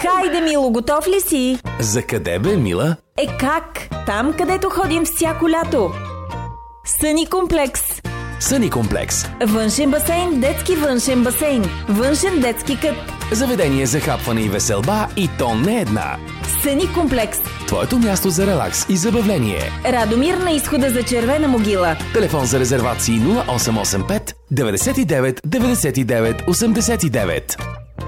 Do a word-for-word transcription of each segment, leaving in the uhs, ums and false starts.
Хайде, Мило, готов ли си? За къде бе, Мила? Е как? Там, където ходим всяко лято. Съни комплекс. Съни комплекс. Външен басейн, детски външен басейн. Външен детски кът. Заведение за хапване и веселба, и то не една. Съни комплекс. Твоето място за релакс и забавление. Радомир на изхода за Червена могила. Телефон за резервации нула осем осем пет деветдесет и девет деветдесет и девет осемдесет и девет.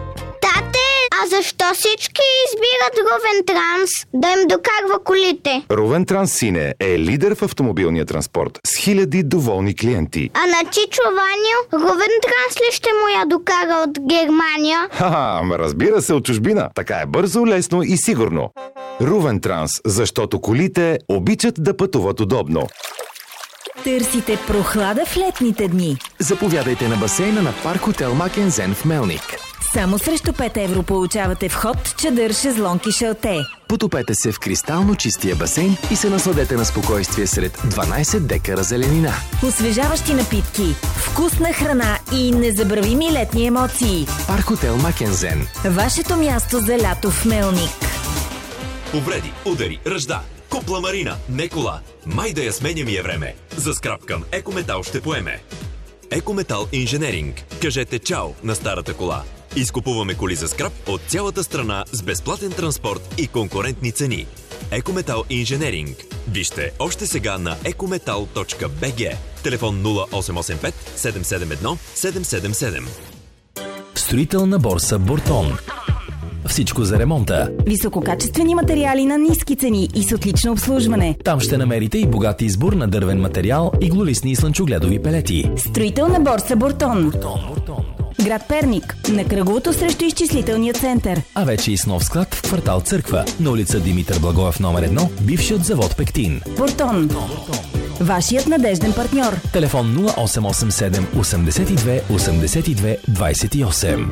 А защо всички избират Ровен Транс да им докарва колите? Ровен Транс Сине е лидер в автомобилния транспорт с хиляди доволни клиенти. А на Чичо Ваню Ровен Транс ли ще му я докара от Германия? Ха-ха, ама разбира се, от чужбина. Така е бързо, лесно и сигурно. Ровен Транс, защото колите обичат да пътуват удобно. Търсите прохлада в летните дни. Заповядайте на басейна на Парк Хотел Макензен в Мелник. Само срещу пет евро получавате вход, чадър, шезлонг и шалте. Потопете се в кристално чистия басейн и се насладете на спокойствие сред дванайсет декара зеленина. Освежаващи напитки, вкусна храна и незабравими летни емоции. Парк Хотел Макензен. Вашето място за лято в Мелник. Повреди, удари, ръжда. Купла Марина, не кола. Май да я сменя ми е време. За скрап към Екометал ще поеме. Екометал Инженеринг. Кажете чао на старата кола. Изкупуваме коли за скрап от цялата страна с безплатен транспорт и конкурентни цени. Екометал Инженеринг. Вижте още сега на екометал точка би джи. Телефон нула осем осем пет седем седем едно седем седем седем. Строителна борса Бортон. Всичко за ремонта. Висококачествени материали на ниски цени и с отлично обслужване. Там ще намерите и богат избор на дървен материал, иглолистни и слънчогледови пелети. Строителна борса Бортон. Бортон, Бортон. Град Перник, на кръговото срещу изчислителния център. А вече и с нов склад в квартал Църква, на улица Димитър Благоев номер едно, бившият завод Пектин. Бортон. Вашият надежден партньор. Телефон нула осем осем седем осемдесет и две осемдесет и две двайсет и осем.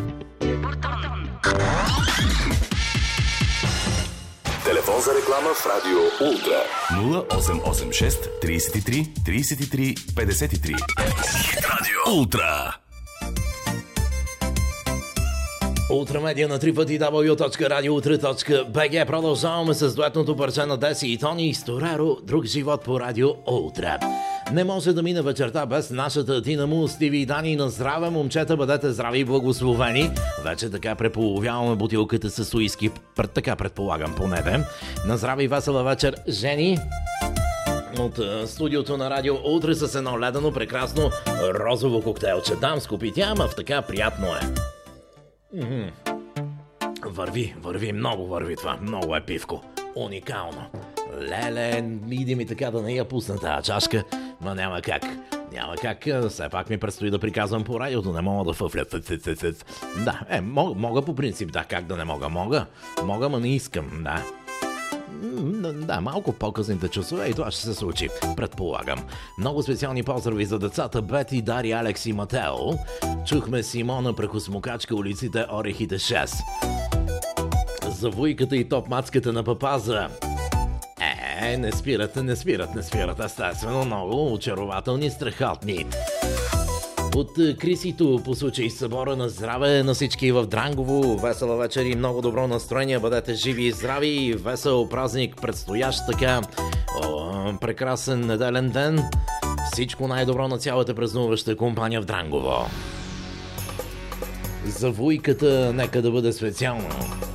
Телефон за реклама в Радио Ултра нула осем осем шест трийсет и три трийсет и три петдесет и три. Радио Ултра. Ултрамедия на три пъти дабъл ю точка радио утре точка би джи. Продължаваме с дуетното парче на Деси и Тони Стораро, Друг живот по Радио Ултра. Не може да мине вечерта без нашата Динамо, Стиви и Дани. На здраве, момчета, бъдете здрави и благословени. Вече така преполовяваме бутилката с уиски. Така предполагам, поне де. На здраве и весела вечер, жени. От студиото на Радио Утре с едно ледено, прекрасно розово коктейлче. Дамско питие, ама в така приятно е. Mm-hmm. Върви, върви, много върви това. Много е пивко. Уникално. Леле, иди ми така да не я пусна тази чашка, но няма как. Няма как. Все пак ми предстои да приказвам по радиото. Не мога да фъфля. Да, е, мога, мога по принцип, да, как да не мога. Мога, мога, но не искам, да. Да, малко в по-късните часове и това ще се случи, предполагам. Много специални поздрави за децата Бети, Дари, Алекс и Матео. Чухме Симона прекосмокачка улиците Орехите шест. За вуйката и топ-мацката на папаза. Е, не спират, не спират, не спират. Естествено, много очарователни, страхотни. От Крисито по случай събора на здраве на всички в Дрангово. Весела вечер и много добро настроение. Бъдете живи и здрави. Весел празник предстоящ така. О, прекрасен неделен ден. Всичко най-добро на цялата празнуваща компания в Дрангово. За вуйката нека да бъде специално.